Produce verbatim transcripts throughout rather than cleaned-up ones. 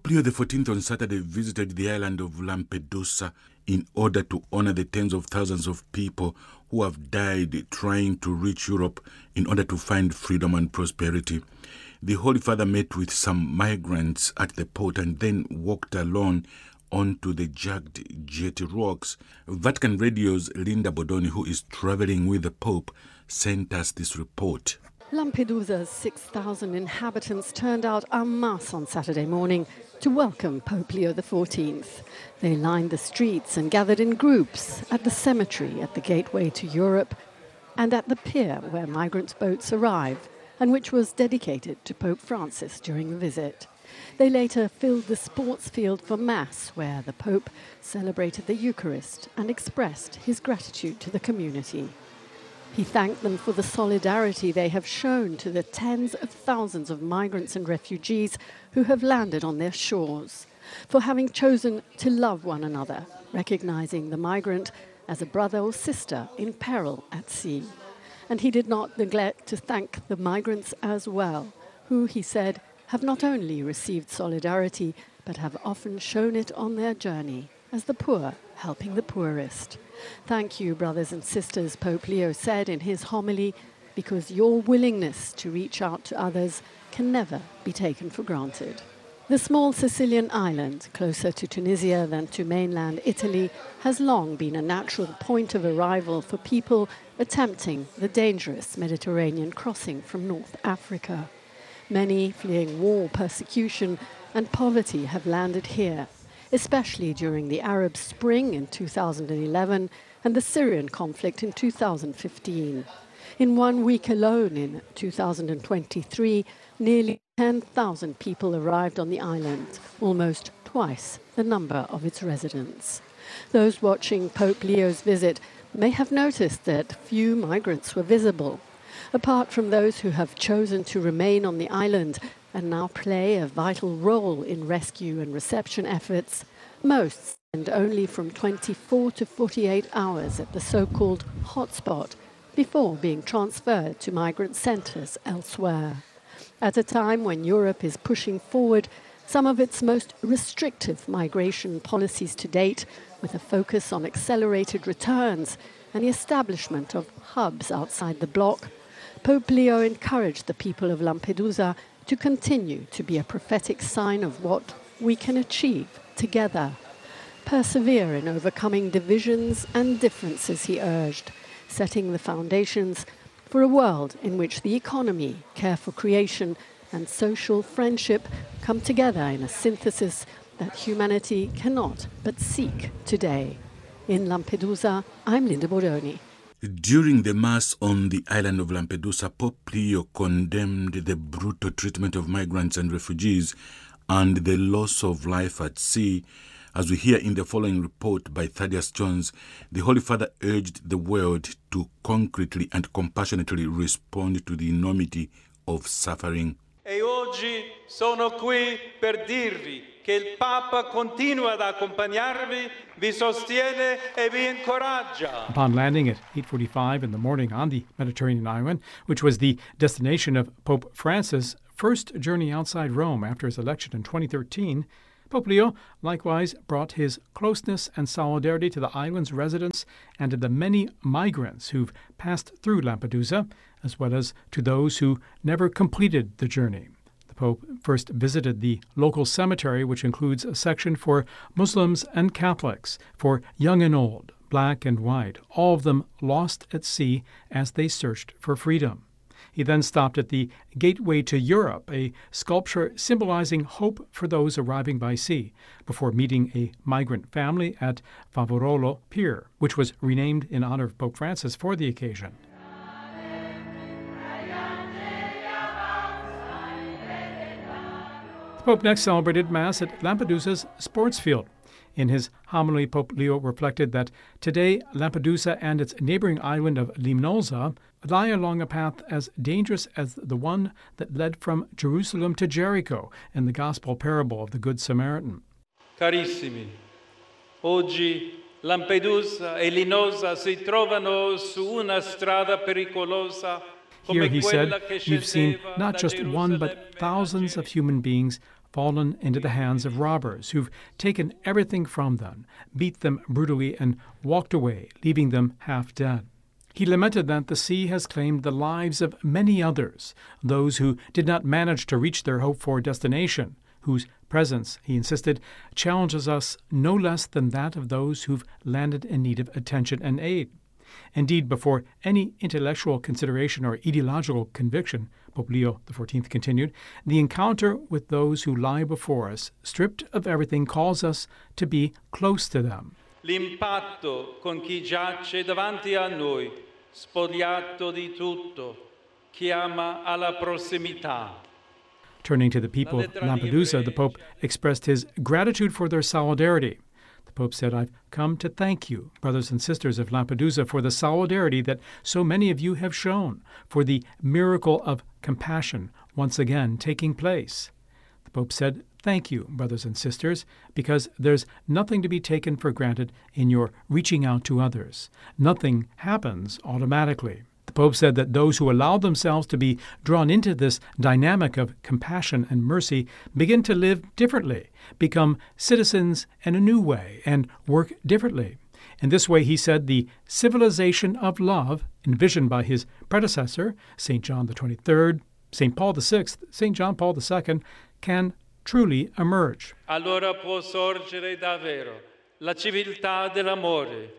Pope Leo the fourteenth on Saturday visited the island of Lampedusa in order to honor the tens of thousands of people who have died trying to reach Europe in order to find freedom and prosperity. The Holy Father met with some migrants at the port and then walked alone onto the jagged jetty rocks. Vatican Radio's Linda Bodoni, who is traveling with the Pope, sent us this report. Lampedusa's six thousand inhabitants turned out en masse on Saturday morning to welcome Pope Leo the fourteenth. They lined the streets and gathered in groups at the cemetery at the gateway to Europe and at the pier where migrant boats arrive and which was dedicated to Pope Francis during the visit. They later filled the sports field for Mass, where the Pope celebrated the Eucharist and expressed his gratitude to the community. He thanked them for the solidarity they have shown to the tens of thousands of migrants and refugees who have landed on their shores, for having chosen to love one another, recognizing the migrant as a brother or sister in peril at sea. And he did not neglect to thank the migrants as well, who, he said, have not only received solidarity, but have often shown it on their journey, as the poor helping the poorest. Thank you, brothers and sisters, Pope Leo said in his homily, because your willingness to reach out to others can never be taken for granted. The small Sicilian island, closer to Tunisia than to mainland Italy, has long been a natural point of arrival for people attempting the dangerous Mediterranean crossing from North Africa. Many fleeing war, persecution, and poverty have landed here, especially during the Arab Spring in two thousand eleven and the Syrian conflict in two thousand fifteen. In one week alone in two thousand twenty-three, nearly ten thousand people arrived on the island, almost twice the number of its residents. Those watching Pope Leo's visit may have noticed that few migrants were visible. Apart from those who have chosen to remain on the island and now play a vital role in rescue and reception efforts, most spend only from twenty-four to forty-eight hours at the so-called hotspot before being transferred to migrant centres elsewhere. At a time when Europe is pushing forward some of its most restrictive migration policies to date, with a focus on accelerated returns and the establishment of hubs outside the bloc, Pope Leo encouraged the people of Lampedusa to continue to be a prophetic sign of what we can achieve together. Persevere in overcoming divisions and differences, he urged, setting the foundations for a world in which the economy, care for creation, and social friendship come together in a synthesis that humanity cannot but seek today. In Lampedusa, I'm Linda Bodoni. During the Mass on the island of Lampedusa, Pope Leo condemned the brutal treatment of migrants and refugees and the loss of life at sea. As we hear in the following report by Thaddeus Jones, the Holy Father urged the world to concretely and compassionately respond to the enormity of suffering. E oggi sono qui per dirvi che il Papa continua ad accompagnarvi, vi sostiene e vi incoraggia. Upon landing at eight forty-five in the morning on the Mediterranean island, which was the destination of Pope Francis' first journey outside Rome after his election in twenty thirteen, Pope Leo likewise brought his closeness and solidarity to the island's residents and to the many migrants who've passed through Lampedusa, as well as to those who never completed the journey. The Pope first visited the local cemetery, which includes a section for Muslims and Catholics, for young and old, black and white, all of them lost at sea as they searched for freedom. He then stopped at the Gateway to Europe, a sculpture symbolizing hope for those arriving by sea, before meeting a migrant family at Favorolo Pier, which was renamed in honor of Pope Francis for the occasion. The Pope next celebrated Mass at Lampedusa's sports field. In his homily, Pope Leo reflected that today Lampedusa and its neighboring island of Limnosa lie along a path as dangerous as the one that led from Jerusalem to Jericho in the Gospel parable of the Good Samaritan. Carissimi, oggi Lampedusa e Linosa si trovano su una strada pericolosa. Here, he said, you've seen not just one but thousands of human beings fallen into the hands of robbers who've taken everything from them, beat them brutally, and walked away, leaving them half dead. He lamented that the sea has claimed the lives of many others, those who did not manage to reach their hoped-for destination, whose presence, he insisted, challenges us no less than that of those who've landed in need of attention and aid. Indeed, before any intellectual consideration or ideological conviction, Pope Leo the fourteenth continued, the encounter with those who lie before us, stripped of everything, calls us to be close to them. L'impatto con chi giace davanti a noi, spogliato di tutto, chiama alla prossimità. Turning to the people of Lampedusa, the Pope expressed his gratitude for their solidarity. The Pope said, "I've come to thank you, brothers and sisters of Lampedusa, for the solidarity that so many of you have shown, for the miracle of compassion once again taking place." The Pope said, "Thank you, brothers and sisters, because there's nothing to be taken for granted in your reaching out to others. Nothing happens automatically." The Pope said that those who allow themselves to be drawn into this dynamic of compassion and mercy begin to live differently, become citizens in a new way, and work differently. In this way, he said, the civilization of love, envisioned by his predecessor, Saint John the twenty-third, Saint Paul the sixth, Saint John Paul the second, can truly emerge. Allora può sorgere davvero la civiltà dell'amore.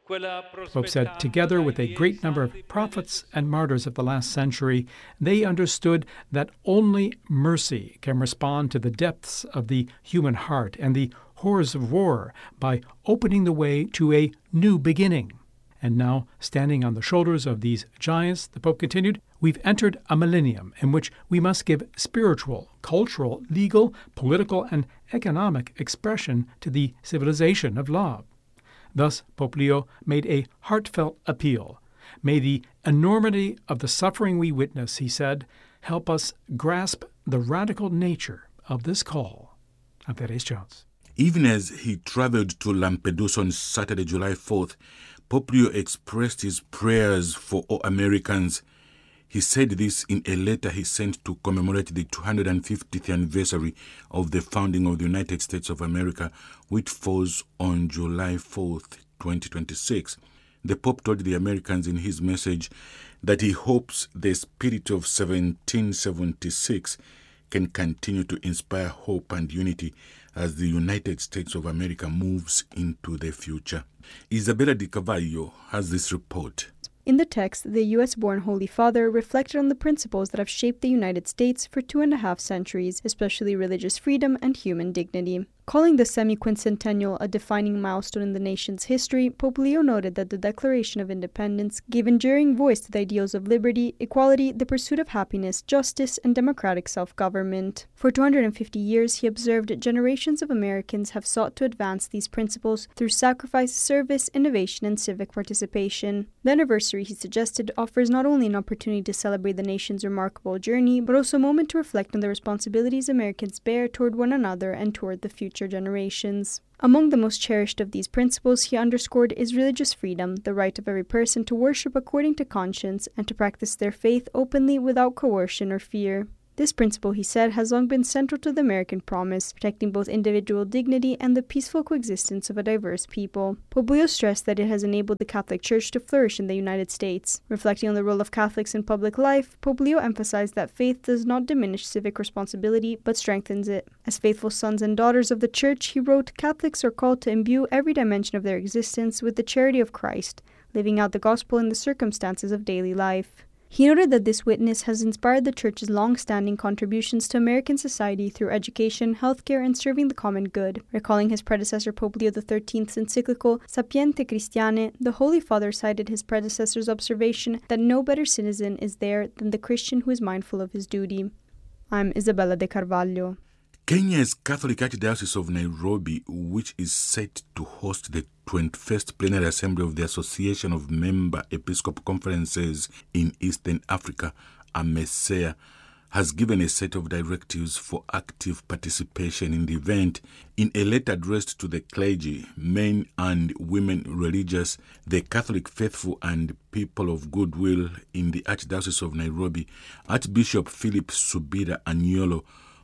The Pope said, together with a great number of prophets and martyrs of the last century, they understood that only mercy can respond to the depths of the human heart and the horrors of war by opening the way to a new beginning. And now, standing on the shoulders of these giants, the Pope continued, we've entered a millennium in which we must give spiritual, cultural, legal, political, and economic expression to the civilization of love. Thus, Pope Leo made a heartfelt appeal. May the enormity of the suffering we witness, he said, help us grasp the radical nature of this call. I'm Perez Jones. Even as he traveled to Lampedusa on Saturday, July fourth, Pope Leo expressed his prayers for all Americans. He said this in a letter he sent to commemorate the two hundred fiftieth anniversary of the founding of the United States of America, which falls on July fourth, twenty twenty-six. The Pope told the Americans in his message that he hopes the spirit of seventeen seventy-six can continue to inspire hope and unity as the United States of America moves into the future. Isabella Di Cavallo has this report. In the text, the U S-born Holy Father reflected on the principles that have shaped the United States for two and a half centuries, especially religious freedom and human dignity. Calling the semi-quincentennial a defining milestone in the nation's history, Pope Leo noted that the Declaration of Independence gave enduring voice to the ideals of liberty, equality, the pursuit of happiness, justice, and democratic self-government. For two hundred fifty years, he observed generations of Americans have sought to advance these principles through sacrifice, service, innovation, and civic participation. The anniversary, he suggested, offers not only an opportunity to celebrate the nation's remarkable journey, but also a moment to reflect on the responsibilities Americans bear toward one another and toward the future generations. Among the most cherished of these principles, he underscored, is religious freedom, the right of every person to worship according to conscience and to practice their faith openly without coercion or fear. This principle, he said, has long been central to the American promise, protecting both individual dignity and the peaceful coexistence of a diverse people. Pope Leo stressed that it has enabled the Catholic Church to flourish in the United States. Reflecting on the role of Catholics in public life, Pope Leo emphasized that faith does not diminish civic responsibility, but strengthens it. As faithful sons and daughters of the Church, he wrote, Catholics are called to imbue every dimension of their existence with the charity of Christ, living out the gospel in the circumstances of daily life. He noted that this witness has inspired the Church's long-standing contributions to American society through education, healthcare, and serving the common good. Recalling his predecessor Pope Leo the thirteenth's encyclical Sapiente Christiane, the Holy Father cited his predecessor's observation that no better citizen is there than the Christian who is mindful of his duty. I'm Isabella de Carvalho. Kenya's Catholic Archdiocese of Nairobi, which is set to host the twenty-first Plenary Assembly of the Association of Member Episcopal Conferences in Eastern Africa, AMESEA, has given a set of directives for active participation in the event. In a letter addressed to the clergy, men and women religious, the Catholic faithful and people of goodwill in the Archdiocese of Nairobi, Archbishop Philip Subira Anyolo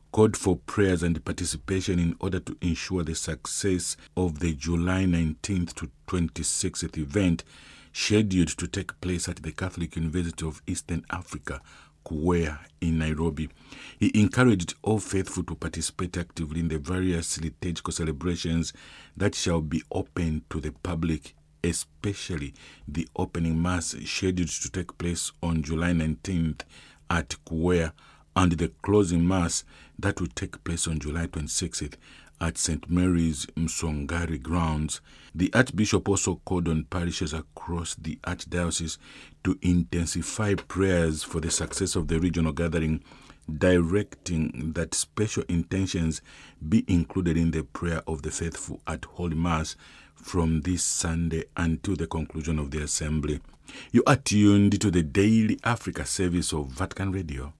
called for prayers and participation in order to ensure the success of the July nineteenth to twenty-sixth event scheduled to take place at the Catholic University of Eastern Africa, Kuwea, in Nairobi. He encouraged all faithful to participate actively in the various liturgical celebrations that shall be open to the public, especially the opening Mass scheduled to take place on July nineteenth at Kuwea, and the closing Mass that will take place on July twenty-sixth at Saint Mary's Msongari grounds. The Archbishop also called on parishes across the Archdiocese to intensify prayers for the success of the regional gathering, directing that special intentions be included in the prayer of the faithful at Holy Mass from this Sunday until the conclusion of the Assembly. You are tuned to the Daily Africa service of Vatican Radio.